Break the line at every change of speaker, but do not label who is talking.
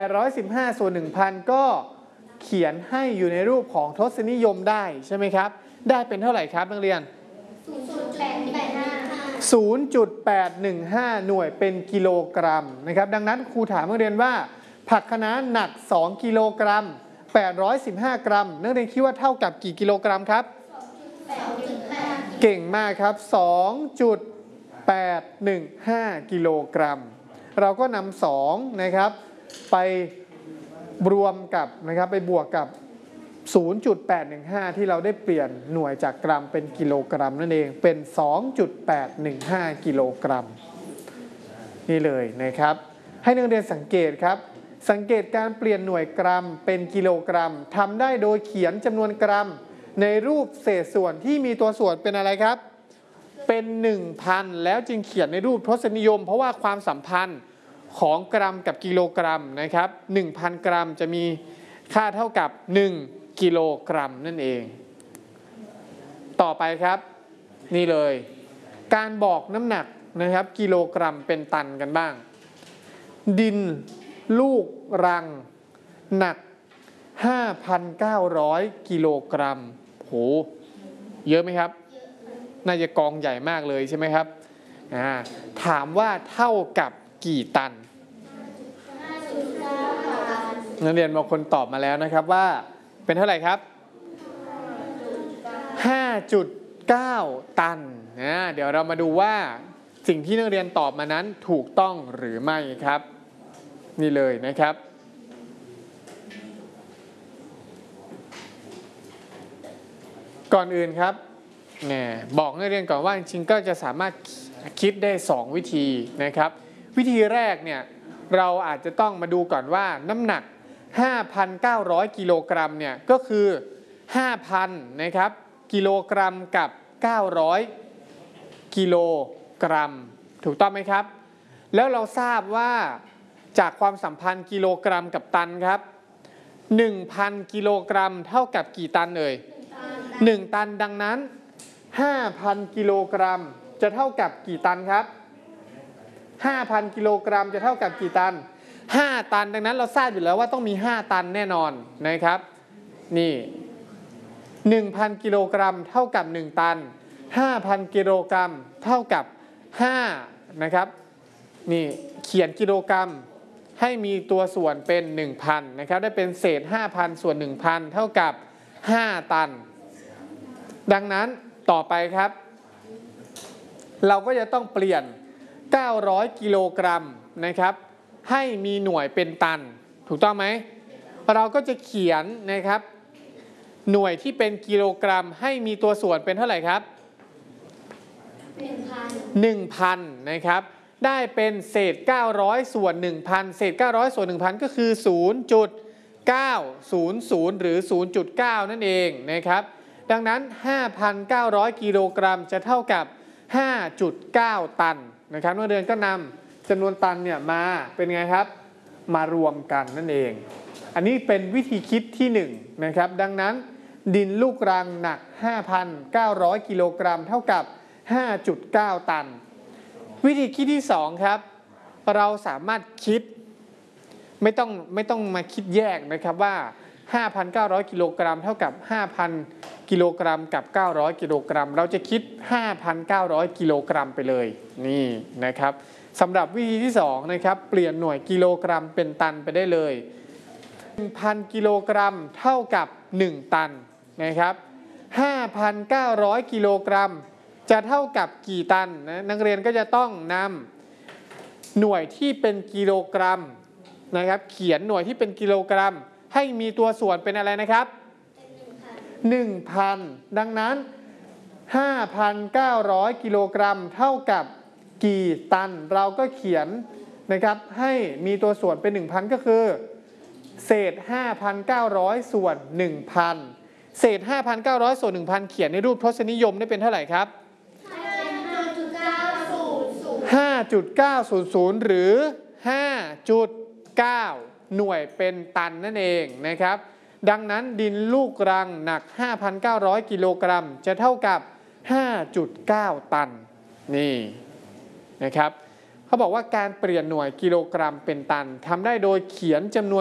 815ส่วน 1,000 ก็เขียนให้อยู่ในรูปของทศนิยมได้ใช่ไหมครับได้เป็นเท่าไหร่ครับนักเรียน 0.815 หน่วยเป็นกิโลกรัมนะครับดังนั้นครูถามนักเรียนว่าผักคะน้าหนัก2กิโลกรัม815 กรัมนักเรียนคิดว่าเท่ากับกี่กิโลกรัมครับเก่งมากครับ 2.815 กิโลกรัมเราก็นำ2นะครับไปรวมกับนะครับไปบวกกับ 0.815 ที่เราได้เปลี่ยนหน่วยจากกรัมเป็นกิโลกรัมนั่นเองเป็น 2.815 กิโลกรัมนี่เลยนะครับให้นักเรียนสังเกตครับสังเกตการเปลี่ยนหน่วยกรัมเป็นกิโลกรัมทำได้โดยเขียนจำนวนกรัมในรูปเศษส่วนที่มีตัวส่วนเป็นอะไรครับเป็น 1,000 แล้วจึงเขียนในรูปทศนิยมเพราะว่าความสัมพันธ์ของกรัมกับกิโลกรัมนะครับ 1,000 กรัมจะมีค่าเท่ากับ1กิโลกรัมนั่นเองต่อไปครับนี่เลยการบอกน้ำหนักนะครับกิโลกรัมเป็นตันกันบ้างดินลูกรังหนัก 5,900 กิโลกรัมโหเยอะไหมครับน่าจะกองใหญ่มากเลยใช่ไหมครับถามว่าเท่ากับกี่ตันนักเรียนบางคนตอบมาแล้วนะครับว่าเป็นเท่าไหร่ครับ 5.9 ตันเดี๋ยวเรามาดูว่าสิ่งที่นักเรียนตอบมานั้นถูกต้องหรือไม่ครับนี่เลยนะครับก่อนอื่นครับบอกนักเรียนก่อนว่าจริงๆก็จะสามารถคิดได้2วิธีนะครับวิธีแรกเนี่ยเราอาจจะต้องมาดูก่อนว่าน้ำหนัก 5,900 กิโลกรัมเนี่ยก็คือ 5,000 นะครับกิโลกรัมกับ 900 กิโลกรัมถูกต้องไหมครับแล้วเราทราบว่าจากความสัมพันธ์กิโลกรัมกับตันครับ 1,000 กิโลกรัมเท่ากับกี่ตันเอ่ย1 ตันดังนั้น 5,000 กิโลกรัมจะเท่ากับกี่ตันครับ 5,000 กิโลกรัมจะเท่ากับกี่ตัน5 ตันดังนั้นเราทราบอยู่แล้วว่าต้องมี5 ตันแน่นอนนะครับนี่ 1,000 กิโลกรัมเท่ากับ1 ตัน 5,000 กิโลกรัมเท่ากับ5นะครับนี่เขียนกิโลกรัมให้มีตัวส่วนเป็น 1,000 นะครับได้เป็นเศษ 5,000 ส่วน 1,000 เท่ากับ5 ตันดังนั้นต่อไปครับเราก็จะต้องเปลี่ยน900 กิโลกรัมนะครับให้มีหน่วยเป็นตันถูกต้องไหมเราก็จะเขียนนะครับหน่วยที่เป็นกิโลกรัมให้มีตัวส่วนเป็นเท่าไหร่ครับ 1,000 นะครับได้เป็นเศษ900ส่วน 1,000 เศษ900ส่วน 1,000 ก็คือ 0.900 หรือ 0.9 นั่นเองนะครับดังนั้น 5,900 กิโลกรัมจะเท่ากับ 5.9 ตันนะครับนักเรียนก็นำจำนวนตันเนี่ยมาเป็นไงครับมารวมกันนั่นเองอันนี้เป็นวิธีคิดที่1นะครับดังนั้นดินลูกรังหนัก 5,900 กิโลกรัมเท่ากับ 5.9 ตันวิธีคิดที่2ครับเราสามารถคิดไม่ต้องมาคิดแยกนะครับว่า 5,900 กิโลกรัมเท่ากับ 5,000 กิโลกรัมกับ 900 กิโลกรัมเราจะคิด 5,900 กิโลกรัมไปเลยนี่นะครับสำหรับวิธีที่2นะครับเปลี่ยนหน่วยกิโลกรัมเป็นตันไปได้เลย 1,000 กิโลกรัมเท่ากับ1 ตันนะครับ 5,900 กิโลกรัมจะเท่ากับกี่ตันนะนักเรียนก็จะต้องนำหน่วยที่เป็นกิโลกรัมนะครับเขียนหน่วยที่เป็นกิโลกรัมให้มีตัวส่วนเป็นอะไรนะครับ 1,000 ดังนั้น 5,900 กิโลกรัมเท่ากับกี่ตันเราก็เขียนนะครับให้มีตัวส่วนเป็น 1,000 ก็คือเศษ 5,900 ส่วน 1,000 เศษ 5,900 ส่วน 1,000 เขียนในรูปทศนิยมได้เป็นเท่าไหร่ครับ 5.900 หรือ 5.9 หน่วยเป็นตันนั่นเองนะครับดังนั้นดินลูกรังหนัก 5,900 กิโลกรัมจะเท่ากับ 5.9 ตันนี่นะครับเขาบอกว่าการเปลี่ยนหน่วยกิโลกรัมเป็นตันทำได้โดยเขียนจำนวน